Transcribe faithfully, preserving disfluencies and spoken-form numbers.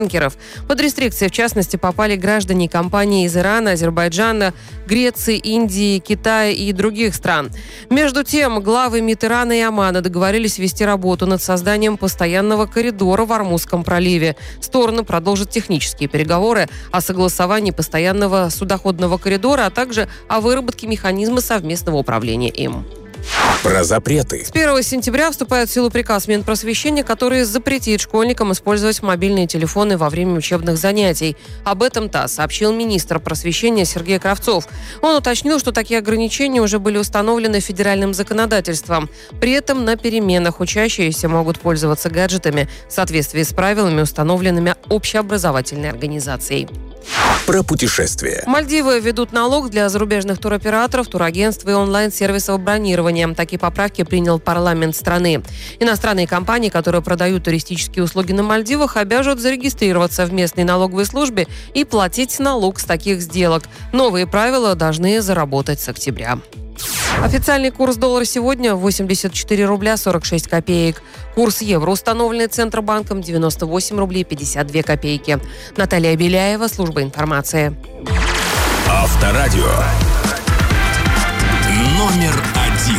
танкеров. Под рестрикции, в частности, попали граждане компаний из Ирана, Азербайджана, Греции, Индии, Китая и других стран. Между тем, главы МИД Ирана и Омана договорились вести работу над созданием постоянного коридора в Ормузском проливе. Стороны продолжат технические переговоры о согласовании постоянного судоходного коридора, а также о выработке механизма совместного управления им. Про запреты. С первого сентября вступает в силу приказ Минпросвещения, который запретит школьникам использовать мобильные телефоны во время учебных занятий. Об этом ТАСС сообщил министр просвещения Сергей Кравцов. Он уточнил, что такие ограничения уже были установлены федеральным законодательством. При этом на переменах учащиеся могут пользоваться гаджетами в соответствии с правилами, установленными общеобразовательной организацией. Про путешествия. Мальдивы ведут налог для зарубежных туроператоров, турагентств и онлайн-сервисов бронирования. Такие поправки принял парламент страны. Иностранные компании, которые продают туристические услуги на Мальдивах, обяжут зарегистрироваться в местной налоговой службе и платить налог с таких сделок. Новые правила должны заработать с октября. Официальный курс доллара сегодня восемьдесят четыре рубля сорок шесть копеек. Курс евро, установленный Центробанком, девяносто восемь рублей пятьдесят две копейки. Наталья Беляева, служба информации. Авторадио. Номер один.